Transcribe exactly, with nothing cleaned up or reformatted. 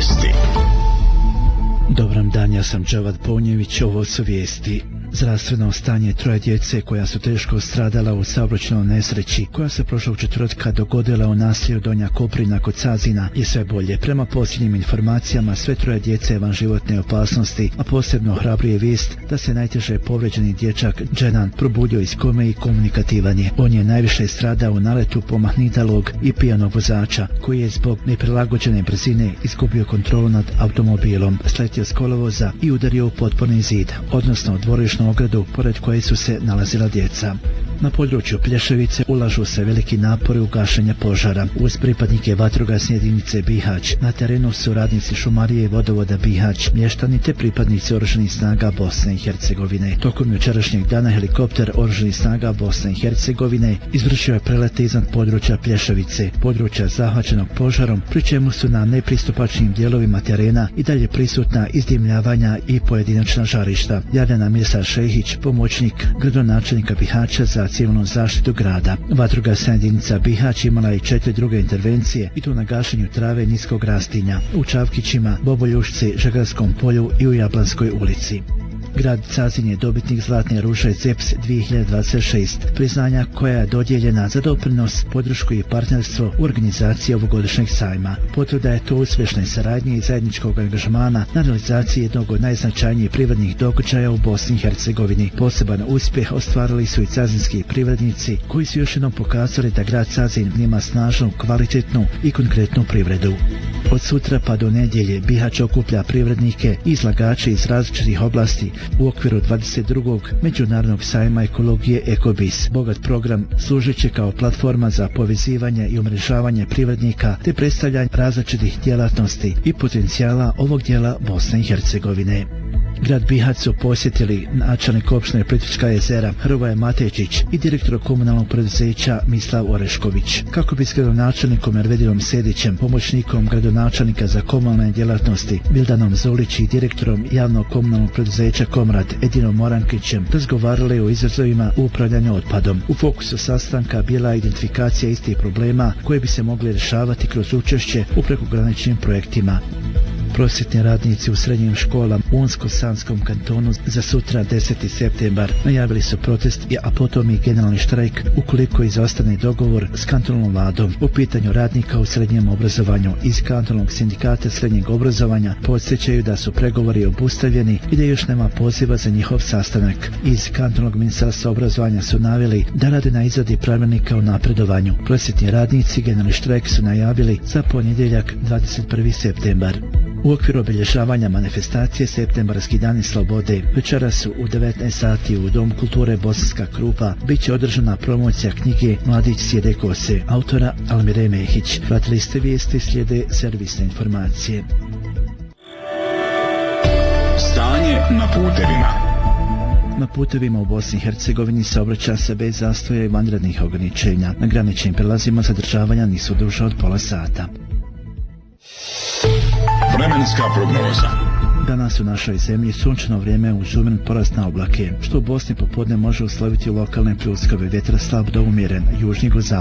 vijesti. Dobram dan, ja sam Džavad Ponjević, ovo su vijesti. Zdravstveno stanje troje djece koja su teško stradala u saobraćajnoj nesreći koja se prošlog četvrtka dogodila u naselju Donja Koprina kod Cazina je sve bolje. Prema posljednjim informacijama sve troje djece je van životne opasnosti, a posebno hrabrije vijest da se najteže povređeni dječak Dženan probudio iz kome i komunikativan je. On je najviše stradao u naletu pomahnidalog i pijanog vozača koji je zbog neprilagođene brzine izgubio kontrolu nad automobilom, sletio s kolovoza i udario u potporni zid, odnosno dvorišnu ogradu pored koje su se nalazila djeca. Na području Plješevice ulažu se veliki napori u gašenje požara. Uz pripadnike vatrogasne jedinice Bihać na terenu su radnici šumarije i vodovoda Bihać, mještani te pripadnici oružanih snaga Bosne i Hercegovine. Tokom jučerašnjeg dana helikopter oružanih snaga Bosne i Hercegovine izvršio je prelete iznad područja Plješevice, područja zahvaćenog požarom, pri čemu su na nepristupačnim dijelovima terena i dalje prisutna izdimljavanja i pojedinačna žarišta. Javlja nam Mirsad Šehić, pomoćnik gradonačelnika Bihaća za civilnu zaštitu grada. Vatrogasna jedinica Bihać imala je četiri druge intervencije i to na gašenju trave niskog rastinja u Čavkićima, Boboljušci, Žagarskom polju i u Jablanskoj ulici. Grad Cazin je dobitnik Zlatne ruže C E P S dvije hiljade dvadeset šest, priznanja koja je dodijeljena za doprinos, podršku i partnerstvo u organizaciji ovogodišnjeg sajma. Potvrda je to uspješne saradnje i zajedničkog angažmana na realizaciji jednog od najznačajnijih privrednih događaja u Bosni i Hercegovini. Poseban uspjeh ostvarili su i cazinski privrednici koji su još jednom pokazali da grad Cazin ima snažnu, kvalitetnu i konkretnu privredu. Od sutra pa do nedjelje Bihać okuplja privrednike i izlagače iz različitih oblasti u okviru dvadeset drugog Međunarodnog sajma ekologije Ekobis. Bogat program služit će kao platforma za povezivanje i umrežavanje privrednika te predstavljanje različitih djelatnosti i potencijala ovog dijela Bosne i Hercegovine. Grad Bihać su posjetili načelnik opštine Plitvička jezera Hrvoje Matečić i direktor komunalnog preduzeća Mislav Orešković, kako bi s gradonačelnikom Ervedinom Sedićem, pomoćnikom gradonačelnika za komunalne djelatnosti Vildanom Zolić i direktorom javnog komunalnog preduzeća Komrad Edinom Morankićem razgovarali o izazovima u upravljanju otpadom. U fokusu sastanka bila identifikacija istih problema koje bi se mogli rješavati kroz učešće u prekograničnim projektima. Prosvjetni radnici u srednjim školama u Unsko-Sanskom kantonu za sutra deseti septembar najavili su protest, a potom i generalni štrajk ukoliko izostane dogovor s kantonalnom vladom u pitanju radnika u srednjem obrazovanju. Iz kantonalnog sindikata srednjeg obrazovanja podsjećaju da su pregovori obustavljeni i da još nema poziva za njihov sastanak. Iz kantonalnog ministarstva obrazovanja su naveli da rade na izradi pravilnika o napredovanju. Prosvjetni radnici generalni štrajk su najavili za ponedjeljak dvadeset prvi septembar. U okviru obilježavanja manifestacije Septembarski dani slobode večeras su u devetnaest sati u Domu kulture Bosanska Krupa bit će održana promocija knjige Mladić sjede kose autora Almire Mehić. Pratili ste vijesti, slijede servisne informacije. Stanje na putevima. Na putevima u Bosni i Hercegovini saobraća se bez zastoja i vanrednih ograničenja. Na graničnim prelazima zadržavanja nisu duže od pola sata. Vremenska prognoza. Danas u našoj zemlji sunčano vrijeme uz umjeren porast na oblake, što u Bosni popodne može usloviti lokalne pljuskove, vjetar slab do umjeren, južni go zapadni.